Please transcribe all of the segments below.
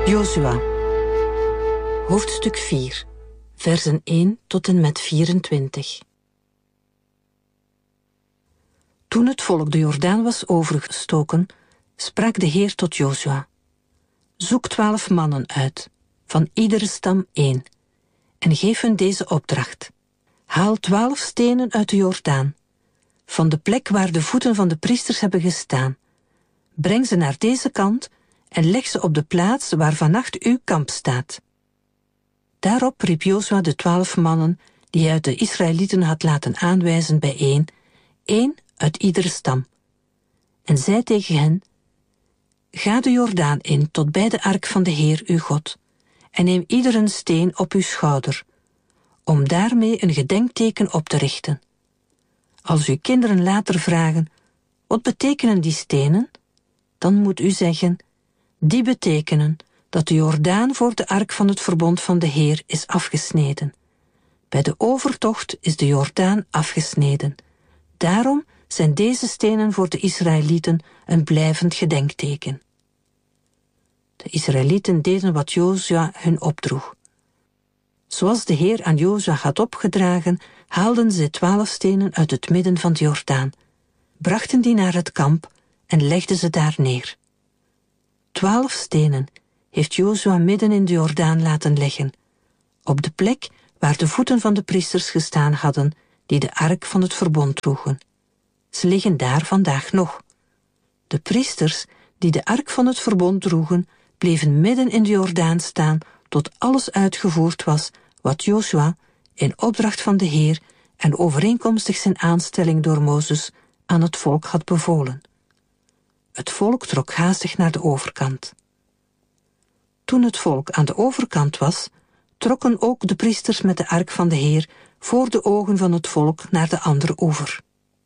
Jozua, hoofdstuk 4, versen 1 tot en met 24. Toen het volk de Jordaan was overgestoken, sprak de Heer tot Jozua: Zoek 12 mannen uit, van iedere stam 1, en geef hun deze opdracht. Haal 12 stenen uit de Jordaan, van de plek waar de voeten van de priesters hebben gestaan. Breng ze naar deze kant en leg ze op de plaats waar vannacht uw kamp staat. Daarop riep Jozua de 12 mannen die hij uit de Israëlieten had laten aanwijzen bijeen, 1 uit iedere stam. En zei tegen hen: Ga de Jordaan in tot bij de ark van de Heer uw God, en neem ieder een steen op uw schouder, om daarmee een gedenkteken op te richten. Als uw kinderen later vragen: Wat betekenen die stenen? Dan moet u zeggen: Die betekenen dat de Jordaan voor de ark van het verbond van de Heer is afgesneden. Bij de overtocht is de Jordaan afgesneden. Daarom zijn deze stenen voor de Israëlieten een blijvend gedenkteken. De Israëlieten deden wat Jozua hun opdroeg. Zoals de Heer aan Jozua had opgedragen, haalden ze 12 stenen uit het midden van de Jordaan, brachten die naar het kamp en legden ze daar neer. 12 stenen heeft Jozua midden in de Jordaan laten leggen, op de plek waar de voeten van de priesters gestaan hadden, die de ark van het verbond droegen. Ze liggen daar vandaag nog. De priesters die de ark van het verbond droegen, bleven midden in de Jordaan staan tot alles uitgevoerd was wat Jozua in opdracht van de Heer en overeenkomstig zijn aanstelling door Mozes aan het volk had bevolen. Het volk trok haastig naar de overkant. Toen het volk aan de overkant was, trokken ook de priesters met de ark van de Heer voor de ogen van het volk naar de andere oever.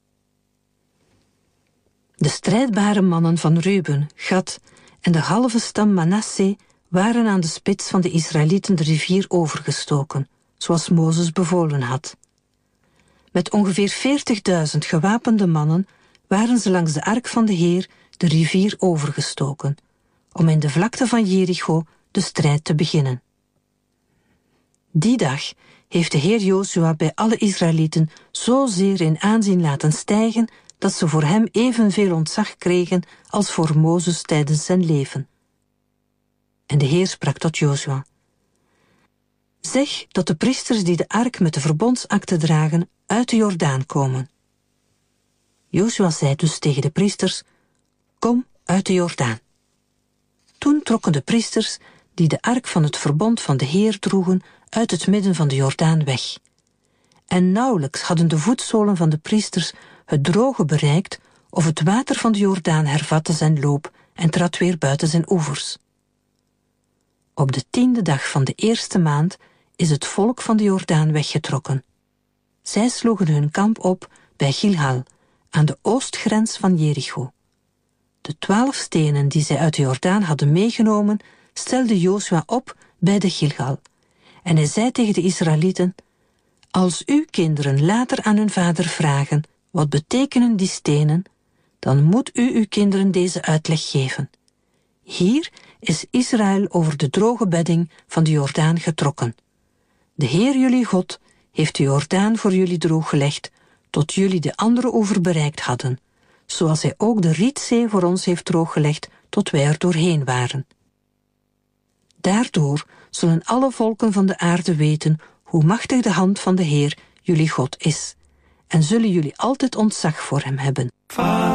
De strijdbare mannen van Ruben, Gad en de halve stam Manasse waren aan de spits van de Israëlieten de rivier overgestoken, zoals Mozes bevolen had. Met ongeveer 40.000 gewapende mannen waren ze langs de ark van de Heer de rivier overgestoken, om in de vlakte van Jericho de strijd te beginnen. Die dag heeft de Heer Jozua bij alle Israëlieten zozeer in aanzien laten stijgen dat ze voor hem evenveel ontzag kregen als voor Mozes tijdens zijn leven. En de Heer sprak tot Jozua: Zeg dat de priesters die de ark met de verbondsakte dragen uit de Jordaan komen. Jozua zei dus tegen de priesters: Kom uit de Jordaan. Toen trokken de priesters die de ark van het verbond van de Heer droegen uit het midden van de Jordaan weg. En nauwelijks hadden de voetzolen van de priesters het droge bereikt of het water van de Jordaan hervatte zijn loop en trad weer buiten zijn oevers. Op de 10e dag van de eerste maand is het volk van de Jordaan weggetrokken. Zij sloegen hun kamp op bij Gilgal, aan de oostgrens van Jericho. De 12 stenen die zij uit de Jordaan hadden meegenomen, stelde Jozua op bij de Gilgal. En hij zei tegen de Israëlieten: Als uw kinderen later aan hun vader vragen: Wat betekenen die stenen? Dan moet u uw kinderen deze uitleg geven. Hier is Israël over de droge bedding van de Jordaan getrokken. De Heer jullie God heeft de Jordaan voor jullie drooggelegd, tot jullie de andere oever bereikt hadden, zoals hij ook de Rietzee voor ons heeft drooggelegd, tot wij er doorheen waren. Daardoor zullen alle volken van de aarde weten hoe machtig de hand van de Heer jullie God is, en zullen jullie altijd ontzag voor hem hebben.